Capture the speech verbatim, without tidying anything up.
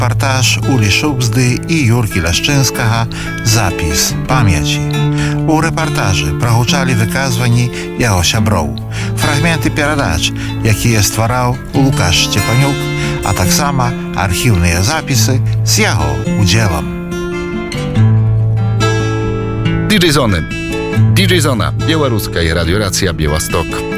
рэпартаж Улі Шубзды і Юркі Ляшчынскага «Запіс памяці». У рэпартажы прагучалі выказванні яго сяброў, фрагменты перадач, якія ствараў Лукаш Сцепанюк, а таксама архіўныя запісы з яго удзелам. ди джей Zony. ди джей Zona, białoruska i radioracja Białystok.